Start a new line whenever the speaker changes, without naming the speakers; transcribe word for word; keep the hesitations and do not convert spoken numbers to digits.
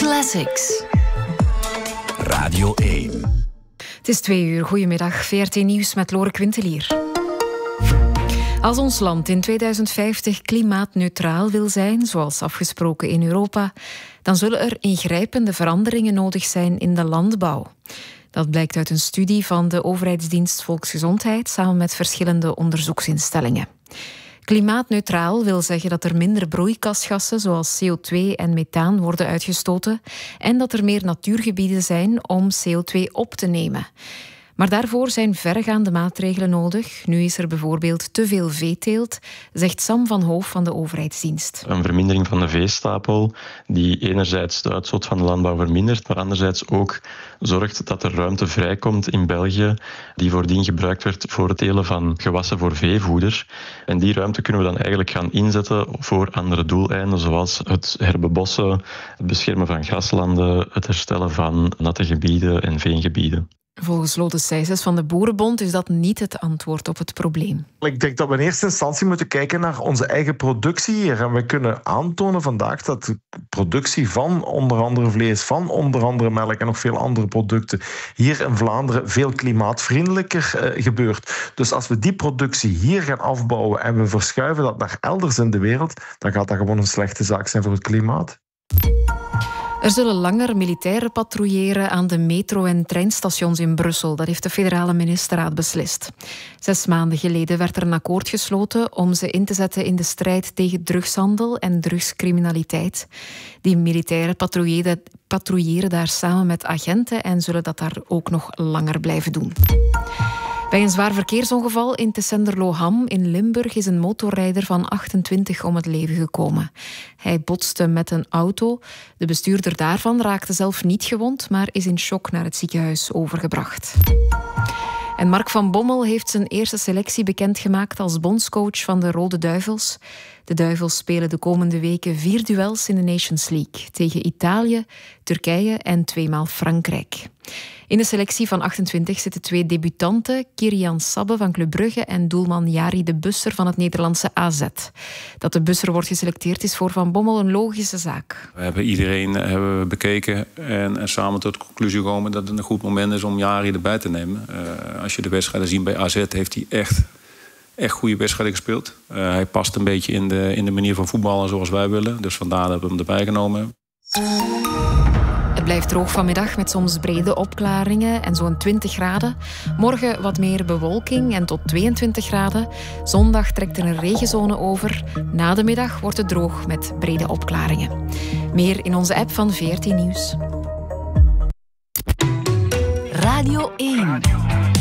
Classics.
Radio één.
Het is twee uur. Goedemiddag. V R T Nieuws met Lore Quintelier. Als ons land in tweeduizend vijftig klimaatneutraal wil zijn, zoals afgesproken in Europa, dan zullen er ingrijpende veranderingen nodig zijn in de landbouw. Dat blijkt uit een studie van de overheidsdienst Volksgezondheid samen met verschillende onderzoeksinstellingen. Klimaatneutraal wil zeggen dat er minder broeikasgassen zoals C O twee en methaan worden uitgestoten en dat er meer natuurgebieden zijn om C O twee op te nemen. Maar daarvoor zijn verregaande maatregelen nodig. Nu is er bijvoorbeeld te veel veeteelt, zegt Sam van Hoof van de overheidsdienst.
Een vermindering van de veestapel die enerzijds de uitstoot van de landbouw vermindert, maar anderzijds ook zorgt dat er ruimte vrijkomt in België die voordien gebruikt werd voor het telen van gewassen voor veevoeder. En die ruimte kunnen we dan eigenlijk gaan inzetten voor andere doeleinden, zoals het herbebossen, het beschermen van graslanden, het herstellen van natte gebieden en veengebieden.
Volgens Lode Sijsens van de Boerenbond is dat niet het antwoord op het probleem.
Ik denk dat we in eerste instantie moeten kijken naar onze eigen productie hier. En we kunnen aantonen vandaag dat de productie van onder andere vlees, van onder andere melk en nog veel andere producten hier in Vlaanderen veel klimaatvriendelijker uh, gebeurt. Dus als we die productie hier gaan afbouwen en we verschuiven dat naar elders in de wereld, dan gaat dat gewoon een slechte zaak zijn voor het klimaat.
Er zullen langer militairen patrouilleren aan de metro- en treinstations in Brussel. Dat heeft de federale ministerraad beslist. Zes maanden geleden werd er een akkoord gesloten om ze in te zetten in de strijd tegen drugshandel en drugscriminaliteit. Die militairen patrouilleren, patrouilleren daar samen met agenten en zullen dat daar ook nog langer blijven doen. Bij een zwaar verkeersongeval in Tessenderlo-Ham in Limburg is een motorrijder van achtentwintig om het leven gekomen. Hij botste met een auto. De bestuurder daarvan raakte zelf niet gewond, maar is in shock naar het ziekenhuis overgebracht. En Mark van Bommel heeft zijn eerste selectie bekendgemaakt als bondscoach van de Rode Duivels. De Duivels spelen de komende weken vier duels in de Nations League tegen Italië, Turkije en tweemaal Frankrijk. In de selectie van achtentwintig zitten twee debutanten, Kirian Sabbe van Club Brugge en doelman Jari de Busser van het Nederlandse A Z. Dat de Busser wordt geselecteerd is voor Van Bommel een logische zaak.
We hebben iedereen hebben we bekeken en, en samen tot de conclusie gekomen dat het een goed moment is om Jari erbij te nemen. Uh, als je de wedstrijden ziet bij A Z heeft hij echt, echt goede wedstrijden gespeeld. Uh, hij past een beetje in de, in de manier van voetballen zoals wij willen. Dus vandaar dat we hem erbij genomen.
Het blijft droog vanmiddag met soms brede opklaringen en zo'n twintig graden. Morgen wat meer bewolking en tot tweeëntwintig graden. Zondag trekt er een regenzone over. Na de middag wordt het droog met brede opklaringen. Meer in onze app van V R T Nieuws.
Radio één.